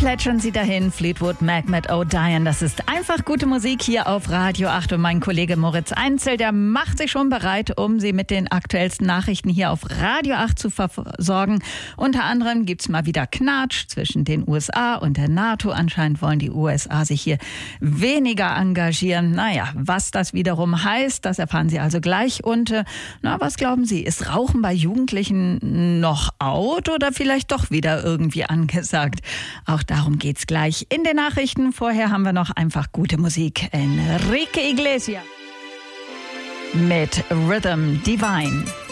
plätschern sie dahin. Fleetwood Mac mit Oh Diane. Das ist einfach gute Musik hier auf Radio 8. Und mein Kollege Moritz Einzel, der macht sich schon bereit, um sie mit den aktuellsten Nachrichten hier auf Radio 8 zu versorgen. Unter anderem gibt's mal wieder Knatsch zwischen den USA und der NATO. Anscheinend wollen die USA sich hier weniger engagieren. Naja, was das wiederum heißt, das erfahren Sie also gleich. Und was glauben Sie, ist Rauchen bei Jugendlichen noch out oder vielleicht doch wieder irgendwie angesagt? Auch darum geht's gleich in den Nachrichten. Vorher haben wir noch einfach gute Musik. Enrique Iglesias mit Rhythm Divine.